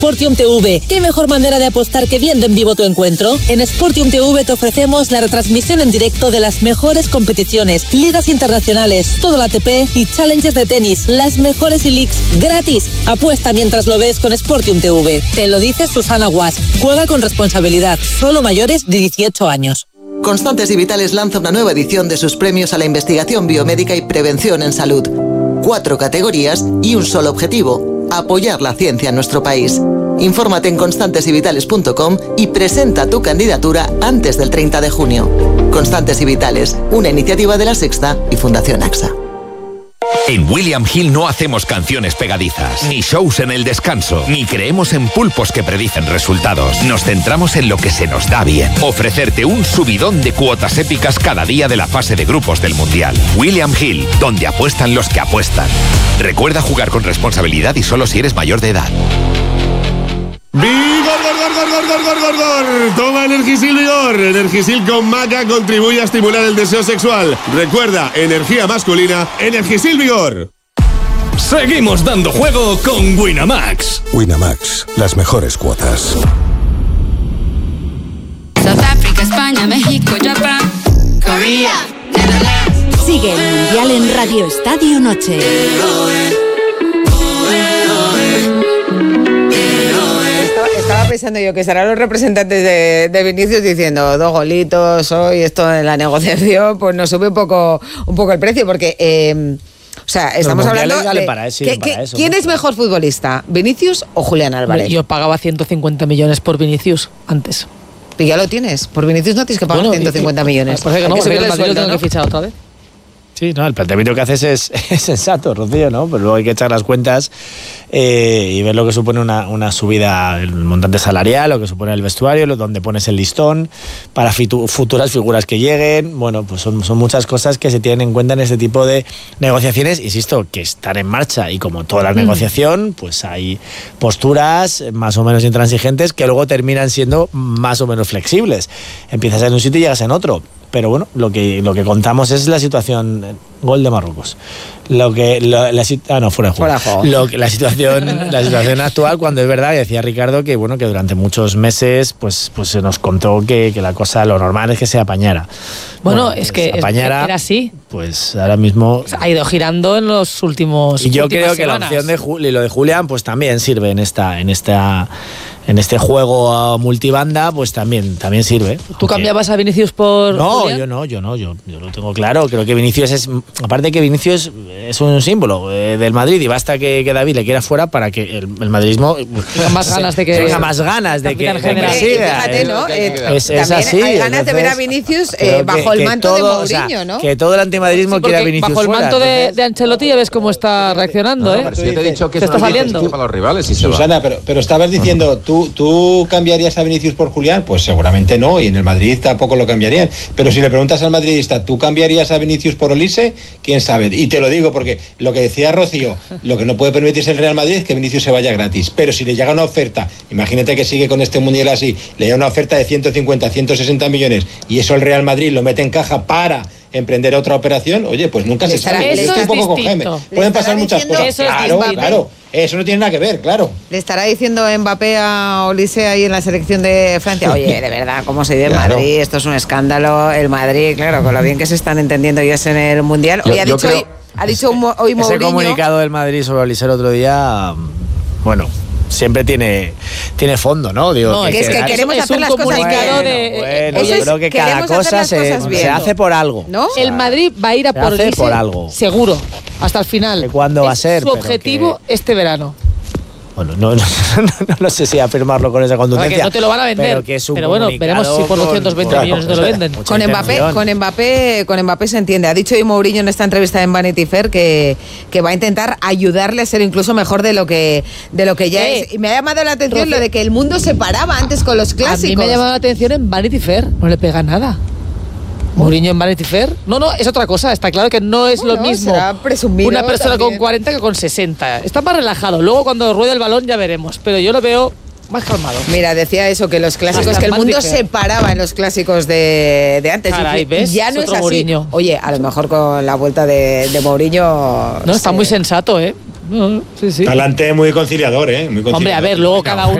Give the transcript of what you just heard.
Sportium TV. ¿Qué mejor manera de apostar que viendo en vivo tu encuentro? En Sportium TV te ofrecemos la retransmisión en directo de las mejores competiciones, ligas internacionales, todo el ATP y challenges de tenis, las mejores e-leagues gratis. Apuesta mientras lo ves con Sportium TV. Te lo dice Susana Guas. Juega con responsabilidad. Solo mayores de 18 años. Constantes y Vitales lanza una nueva edición de sus premios a la investigación biomédica y prevención en salud. 4 categorías y un solo objetivo: apoyar la ciencia en nuestro país. Infórmate en constantesyvitales.com y presenta tu candidatura antes del 30 de junio. Constantes y Vitales, una iniciativa de La Sexta y Fundación AXA. En William Hill no hacemos canciones pegadizas, ni shows en el descanso, ni creemos en pulpos que predicen resultados. Nos centramos en lo que se nos da bien: ofrecerte un subidón de cuotas épicas cada día de la fase de grupos del Mundial. William Hill, donde apuestan los que apuestan. Recuerda jugar con responsabilidad y solo si eres mayor de edad. ¡Vigor! Toma Energisil Vigor. Energisil con maca contribuye a estimular el deseo sexual. Recuerda, energía masculina, Energisil Vigor. Seguimos dando juego con Winamax. Winamax, las mejores cuotas. South Africa, España, México, Japón, Corea, Netherlands. Sigue el Mundial en Radio Estadio Noche. Estaba pensando yo que serán los representantes de Vinicius diciendo 2 golitos hoy, esto en la negociación, pues nos sube un poco el precio, porque o sea, estamos hablando de ¿quién es mejor futbolista? ¿Vinicius o Julián Álvarez? Yo pagaba 150 millones por Vinicius antes. Y ya lo tienes, por Vinicius no tienes que pagar 150 millones. Pues no, porque el Madrid lo tengo que fichar otra vez. Sí, no, el planteamiento que haces es sensato, Rocío, ¿no? Pero luego hay que echar las cuentas y ver lo que supone una subida del montante salarial, lo que supone el vestuario, donde pones el listón para futuras figuras que lleguen. Bueno, pues son muchas cosas que se tienen en cuenta en este tipo de negociaciones. Insisto, que están en marcha, y como toda la negociación, pues hay posturas más o menos intransigentes que luego terminan siendo más o menos flexibles. Empiezas en un sitio y llegas en otro. Pero bueno, lo que contamos es la situación. Gol de Marruecos. Fuera de juego. La situación actual, cuando es verdad, decía Ricardo que bueno, que durante muchos meses pues se nos contó que la cosa, lo normal es que se apañara. Bueno, es que era así. Pues ahora mismo ha ido girando en los últimos. Y yo creo que semanas. la opción de lo de Julián pues también sirve en este juego multibanda, pues también sirve. ¿Tú cambiabas a Vinicius por Julián? Yo lo tengo claro. Creo que Vinicius aparte que Vinicius es un símbolo del Madrid, y basta que David le quiera fuera para que el madridismo tenga más ganas de que siga. Fíjate, ¿no? Es así. Hay ganas de ver a Vinicius bajo el manto de Mourinho, ¿no? Que todo el antimadridismo quiere a Vinicius bajo el manto fuera, de Ancelotti ya ves cómo está reaccionando, Pero yo te he dicho que está saliendo para los rivales. Susana, pero estabas diciendo, ¿tú cambiarías a Vinicius por Julián? Pues seguramente no, y en el Madrid tampoco lo cambiarían. Pero si le preguntas al madridista, ¿tú cambiarías a Vinicius por Olise? ¿Quién sabe? Y te lo digo porque lo que decía Rocío, lo que no puede permitirse el Real Madrid es que Vinicius se vaya gratis. Pero si le llega una oferta, imagínate que sigue con este mundial así, le llega una oferta de 150, 160 millones y eso el Real Madrid lo mete en caja para emprender otra operación, oye, pues nunca se sabe. Eso es un poco distinto. Pueden pasar muchas cosas. Claro. Eso no tiene nada que ver, claro. Le estará diciendo Mbappé a Olise ahí en la selección de Francia, oye, de verdad, ¿cómo se dice el Madrid? Esto es un escándalo. El Madrid, claro, con lo bien que se están entendiendo ellos en el Mundial. Hoy ha dicho hoy Mourinho. Ese comunicado del Madrid sobre Olise el otro día, bueno, siempre tiene fondo, ¿no? Digo, es que queremos hacer las cosas bien. Yo creo que cada cosa se hace por algo, ¿no? El Madrid va a ir a por Olise seguro, hasta el final. ¿Cuándo va a ser? Su objetivo este verano. Bueno, no sé si afirmarlo con esa contundencia. Que no te lo van a vender. Pero bueno, veremos si por 220 millones te lo venden. Con Mbappé se entiende. Ha dicho hoy Mourinho en esta entrevista en Vanity Fair que va a intentar ayudarle a ser incluso mejor de lo que ya es. Y me ha llamado la atención lo de que el mundo se paraba antes con los clásicos. A mí me ha llamado la atención en Vanity Fair. No le pega nada. Mourinho en Vanity Fair. No, es otra cosa. Está claro que no es lo mismo una persona con 40 que con 60. Está más relajado. Luego cuando ruede el balón ya veremos. Pero yo lo veo más calmado. Mira, decía eso, que los clásicos, que el mundo se paraba en los clásicos de antes. Caray, ¿ves? Ya no es así. Mourinho. Oye, a lo mejor con la vuelta de Mourinho... No, está muy sensato, ¿eh? Sí. Talante muy conciliador, ¿eh? Muy conciliador. Hombre, a ver, luego cada uno